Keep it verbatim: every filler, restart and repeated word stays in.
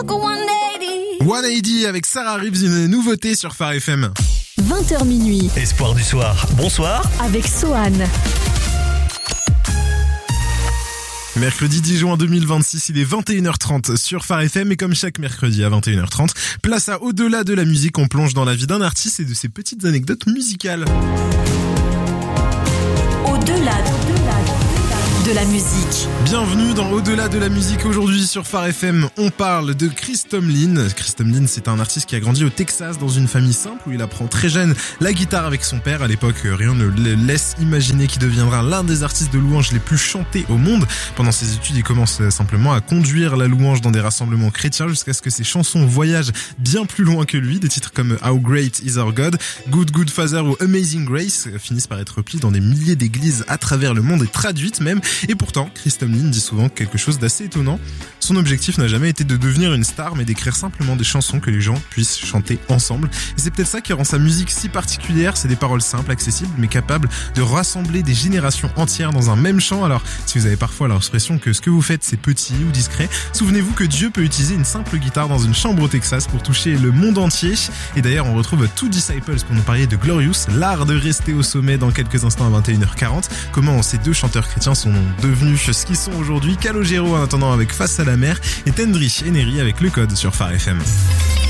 cent quatre-vingts avec Sarah Reeves, une nouveauté sur Phare F M. vingt heures minuit. Espoir du soir. Bonsoir. Avec Sohan. Mercredi dix juin deux mille vingt-six, il est vingt et une heures trente sur Phare F M et comme chaque mercredi à vingt et une heures trente, place à Au-delà de la musique, on plonge dans la vie d'un artiste et de ses petites anecdotes musicales. Au-delà de la musique. Bienvenue dans Au-delà de la musique. Aujourd'hui sur Phare F M, on parle de Chris Tomlin. Chris Tomlin, c'est un artiste qui a grandi au Texas dans une famille simple où il apprend très jeune la guitare avec son père. À l'époque, rien ne le laisse imaginer qu'il deviendra l'un des artistes de louange les plus chantés au monde. Pendant ses études, il commence simplement à conduire la louange dans des rassemblements chrétiens jusqu'à ce que ses chansons voyagent bien plus loin que lui. Des titres comme How Great Is Our God, Good Good Father ou Amazing Grace finissent par être repliés dans des milliers d'églises à travers le monde et traduites même. Et pourtant, Chris Tomlin dit souvent quelque chose d'assez étonnant. Son objectif n'a jamais été de devenir une star, mais d'écrire simplement des chansons que les gens puissent chanter ensemble. Et c'est peut-être ça qui rend sa musique si particulière. C'est des paroles simples, accessibles, mais capables de rassembler des générations entières dans un même chant. Alors, si vous avez parfois l'impression que ce que vous faites c'est petit ou discret, souvenez-vous que Dieu peut utiliser une simple guitare dans une chambre au Texas pour toucher le monde entier. Et d'ailleurs, on retrouve Two Disciples pour nous parler de Glorious, l'art de rester au sommet dans quelques instants à vingt et une heures quarante. Comment ces deux chanteurs chrétiens sont devenus ce qu'ils sont aujourd'hui. Calogero en attendant avec Face à la mer et Tendry et Neri avec Le Code sur Phare F M.